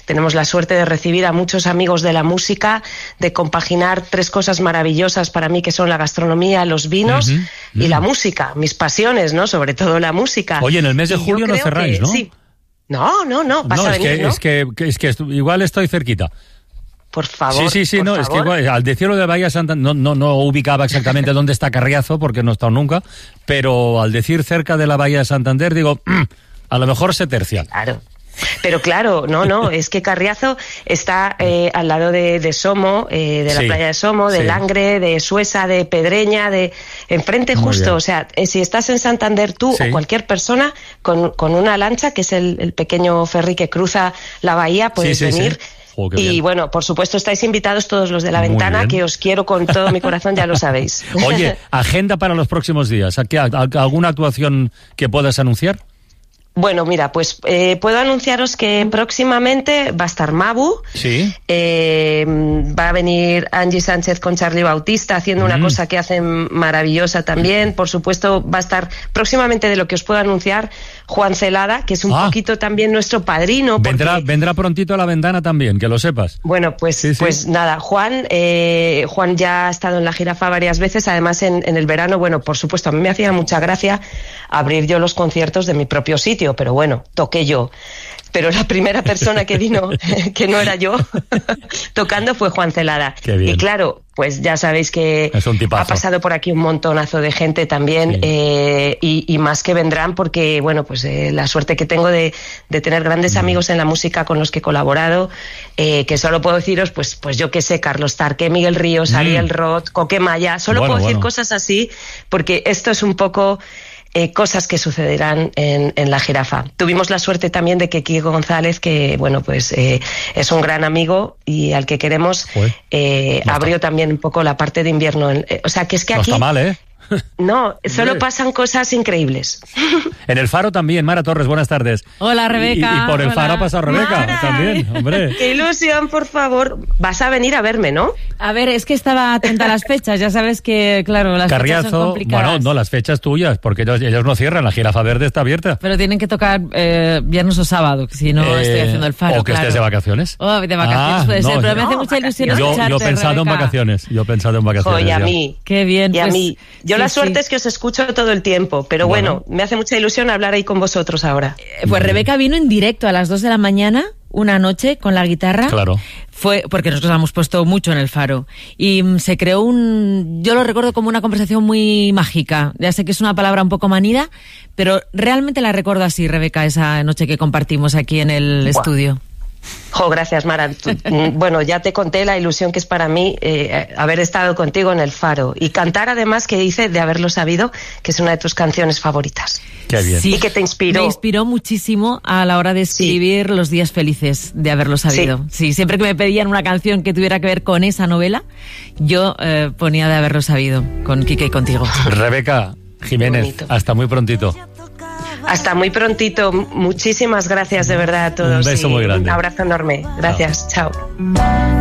tenemos la suerte de recibir a muchos amigos de la música, de compaginar 3 cosas maravillosas para mí, que son la gastronomía, los vinos y la música, mis pasiones, ¿no? Sobre todo la música. Oye, en el mes de julio no cerráis, ¿no? Sí. No, vas a venir, ¿no? Es que igual estoy cerquita. Por favor. Sí, por no, favor. es que igual, al decirlo de Bahía Santander, no ubicaba exactamente dónde está Carriazo, porque no he estado nunca, pero al decir cerca de la Bahía de Santander, digo, a lo mejor se tercia. Claro. Pero claro, no, es que Carriazo está al lado de Somo, de la playa de Somo, de Langre, de Suesa, de Pedreña, de enfrente justo. O sea, si estás en Santander tú o cualquier persona con una lancha, que es el pequeño ferry que cruza la bahía, puedes venir. Sí. Oh, y bien. Bueno, por supuesto estáis invitados todos los de La Ventana, que os quiero con todo mi corazón, ya lo sabéis. Oye, agenda para los próximos días. ¿Alguna actuación que puedas anunciar? Bueno, mira, pues puedo anunciaros que próximamente va a estar Mabu, va a venir Angie Sánchez con Charlie Bautista haciendo una cosa que hacen maravillosa también. Por supuesto, va a estar próximamente, de lo que os puedo anunciar, Juan Celada, que es un poquito también nuestro padrino. Vendrá prontito a La Ventana también, que lo sepas. Bueno, pues nada, Juan ya ha estado en La Jirafa varias veces, además en el verano. Bueno, por supuesto, a mí me hacía mucha gracia abrir yo los conciertos de mi propio sitio, pero bueno, toqué yo. Pero la primera persona que vino, que no era yo, tocando, fue Juan Celada. Y claro, pues ya sabéis que ha pasado por aquí un montonazo de gente también, y más que vendrán, porque bueno, pues la suerte que tengo de tener grandes amigos en la música con los que he colaborado, que solo puedo deciros, pues yo qué sé, Carlos Tarque, Miguel Ríos, Ariel Roth, Coque Maya, puedo decir cosas así, porque esto es un poco cosas que sucederán en La Jirafa. Tuvimos la suerte también de que Kiko González, que bueno, pues es un gran amigo y al que queremos, abrió también un poco la parte de invierno. O sea, que es que aquí... No está mal, ¿eh? No, solo pasan cosas increíbles. En el Faro también, Mara Torres, buenas tardes. Hola, Rebeca. Y por el Faro ha pasado Rebeca. Mara, también, hombre. Qué ilusión, por favor. Vas a venir a verme, ¿no? A ver, es que estaba atenta a las fechas. Ya sabes que, claro, las Carriazo, fechas son complicadas. Bueno, no, las fechas tuyas, porque ellos no cierran. La Jirafa Verde está abierta. Pero tienen que tocar viernes o sábado, que si no estoy haciendo el Faro. O que estés de vacaciones. Oh, de vacaciones puede ser, pero me hace mucha ilusión escucharte, Yo he pensado en vacaciones. Oye, a mí. Qué bien. Y pues, a mí. Yo la suerte es que os escucho todo el tiempo, pero bueno, me hace mucha ilusión hablar ahí con vosotros ahora. Pues Rebeca vino en directo a las 2 de la mañana, una noche, con la guitarra. Claro. Fue porque nosotros la hemos puesto mucho en el Faro. Y se creó yo lo recuerdo como una conversación muy mágica. Ya sé que es una palabra un poco manida, pero realmente la recuerdo así, Rebeca, esa noche que compartimos aquí en el estudio. Gracias, Mara. Bueno, ya te conté la ilusión que es para mí haber estado contigo en el Faro y cantar, además, que dice de haberlo sabido, que es una de tus canciones favoritas. Qué bien. Sí, y que te inspiró. Me inspiró muchísimo a la hora de escribir Los días felices, de haberlo sabido. Sí, siempre que me pedían una canción que tuviera que ver con esa novela, yo ponía de haberlo sabido, con Quique y contigo. Rebeca Jiménez, hasta muy prontito. Hasta muy prontito. Muchísimas gracias de verdad a todos. Un beso muy grande. Un abrazo enorme. Gracias. Chao.